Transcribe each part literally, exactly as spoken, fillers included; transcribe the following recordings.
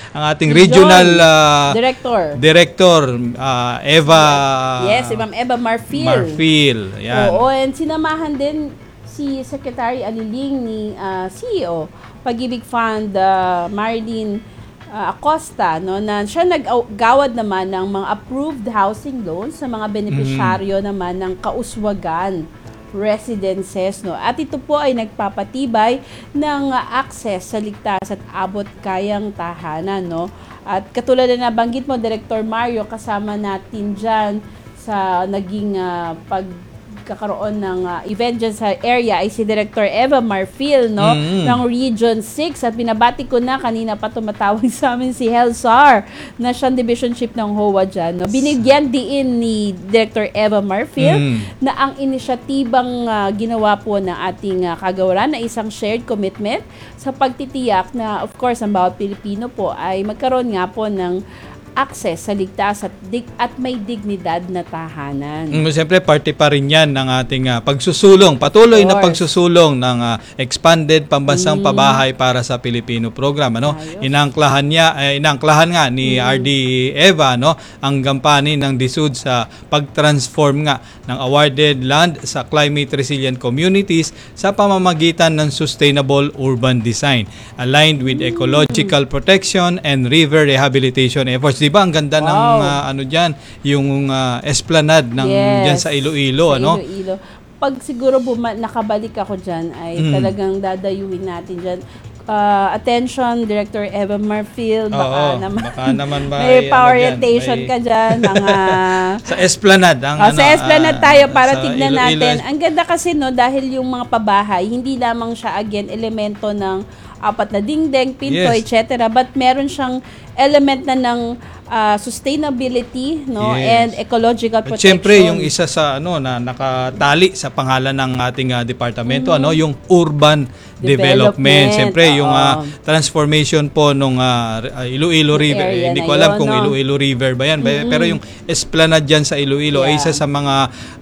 ang ating regional uh, director, director uh, Eva. Yes, si Ma'am Eva Marfil. Marfil. Yan. Oo, and sinamahan din si Secretary Aliling ni uh, C E O Pag-ibig Fund uh, Marilyn uh, Acosta, no, na siya naggawad naman ng mga approved housing loans sa mga benepisyaryo mm-hmm. naman ng kauswagan residences, no. At ito po ay nagpapatibay ng uh, access sa ligtas at abot kayang tahanan, no. At katulad na nabanggit mo, Director Mario, kasama natin dyan sa naging uh, pagkakaroon ng uh, event dyan sa area ay si Director Eva Marfil, no, mm-hmm. ng Region six. At binabati ko na, kanina pa tumatawag sa amin si Helsar na siyang Division Chief ng H O A dyan, no. Binigyan din ni Director Eva Marfil mm-hmm. na ang inisyatibang uh, ginawa po ng ating uh, kagawaran na isang shared commitment sa pagtitiyak na, of course, ang bawat Pilipino po ay magkaroon nga po ng access sa ligtas at, dig at may dignidad na tahanan. Mm, Siyempre, parte pa rin yan ng ating uh, pagsusulong, patuloy na pagsusulong ng uh, expanded pambansang mm. pabahay para sa Pilipino program. Ano? Inangklahan niya, eh, inangklahan nga ni mm. R D Eva, no, ang gampanin ng D S U D sa pag-transform nga ng awarded land sa climate resilient communities sa pamamagitan ng sustainable urban design aligned with mm. ecological protection and river rehabilitation efforts. Diba ang ganda wow. ng uh, ano diyan, yung uh, esplanade ng yes. diyan sa Iloilo, sa ano? Iloilo. Pag siguro buma- nakabalik ako diyan ay mm. talagang dadayuhin natin diyan. Uh, attention, Director Eva Marfil, baka Oo, naman baka naman ba, may ano pa-orientation may... ka diyan ng uh, sa esplanade ang oh, ano, sa esplanade uh, tayo para tignan Iloilo. natin. Ang ganda kasi, no, dahil yung mga pabahay hindi lamang siya again elemento ng apat na dingding, pinto, yes. et cetera. But meron siyang element na ng uh, sustainability, no, yes. and ecological protection. At syempre, yung isa sa ano na nakatali sa pangalan ng ating uh, departamento, mm-hmm. ano, yung urban development. development. Syempre, uh-oh. yung uh, transformation po nung uh, Iloilo River. Eh, hindi ko alam yun, kung no? Iloilo River ba yan. Mm-hmm. Pero yung esplanade dyan sa Iloilo yeah. ay isa sa mga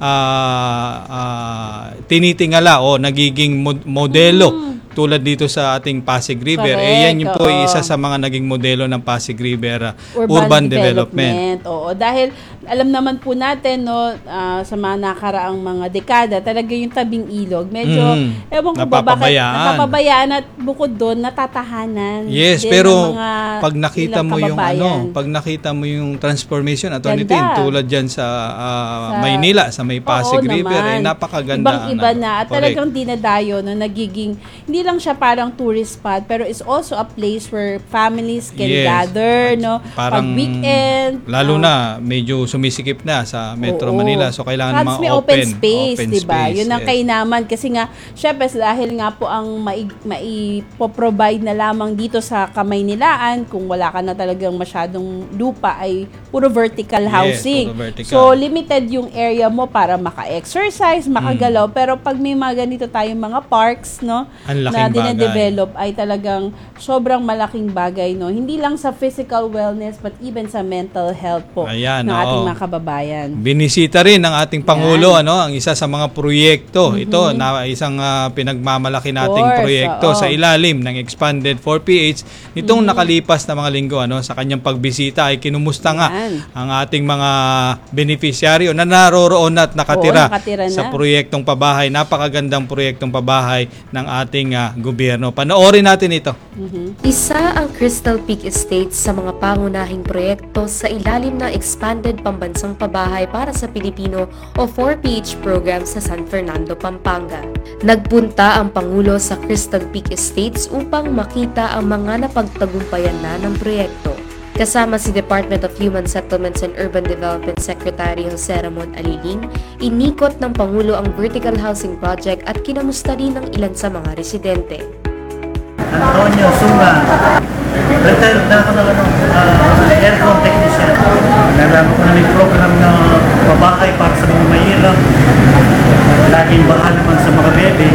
uh, uh, tinitingala o nagiging mod- modelo mm-hmm. tulad dito sa ating Pasig River. Correct, eh yan yung po oo. isa sa mga naging modelo ng Pasig River uh, urban, urban development. development. Oo, dahil alam naman po natin, no, uh, sa mga nakaraang mga dekada, talaga yung tabing ilog, medyo, mm, ewan ko ba, bakit napapabayaan at bukod doon, natatahanan. Yes, pero pag nakita mo yung ano, pag nakita mo yung transformation, Atty. Tin, tulad dyan sa, uh, sa Maynila, sa may Pasig oo, River, naman. eh napakaganda. Ibang-iba na, at talagang dinadayo, no, nagiging, hindi lang siya parang tourist spot, pero it's also a place where families can yes. gather, no, parang, pag weekend. Lalo uh, na, medyo sumisikip na sa Metro oo, Manila. So, kailangan mga may open, open space, open diba? space, Yun ang yes. kainaman. Kasi nga, syempre, dahil nga po ang maipoprovide na lamang dito sa Kamaynilaan, kung wala ka na talagang masyadong lupa, ay puro vertical housing. Yes, puro vertical. So, limited yung area mo para maka-exercise, makagalaw. Hmm. Pero pag may mga ganito tayong mga parks, no, na dine-develop, ay talagang sobrang malaking bagay, no? Hindi lang sa physical wellness, but even sa mental health po. Ayan, ng ating mga kababayan. Binisita rin ng ating Pangulo, Yan. ano, ang isa sa mga proyekto. Mm-hmm. Ito, na isang uh, pinagmamalaki nating course, proyekto oh. sa ilalim ng Expanded four P H. Nitong mm-hmm. nakalipas na mga linggo, ano, sa kanyang pagbisita ay kinumusta nga Yan. ang ating mga beneficiaryo na naroroon at nakatira, Oo, nakatira na. sa proyektong pabahay. Napakagandang proyektong pabahay ng ating uh, gobyerno. Panoorin natin ito. Mm-hmm. Isa ang Crystal Peak Estates sa mga pangunahing proyekto sa ilalim ng Expanded Pambansang Pabahay para sa Pilipino o four P H program sa San Fernando, Pampanga. Nagpunta ang Pangulo sa Crystal Peak Estates upang makita ang mga napagtagumpayan na ng proyekto. Kasama si Department of Human Settlements and Urban Development Secretary Jose Ramon Aliling, inikot ng Pangulo ang vertical housing project at kinamusta rin ng ilan sa mga residente. Antonio Sunga, retired na ako ng uh, aircon technician. Nalaman ko na may program na pabahay para sa mga mahirap. Laging baha naman sa mga bebe.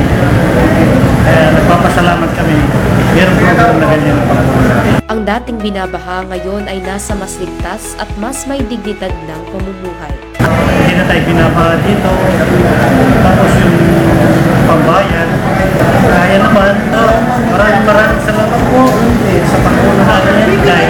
Kaya nagpapasalamat kami. Meron program na ganyan ang pagkulang. Ang dating binabaha ngayon ay nasa mas ligtas at mas may dignidad ng pamumuhay. Hindi na tayo binabaha dito. Tapos yung pambayan. Kaya naman, uh, maraming maraming salamat po sa pagkulang natin.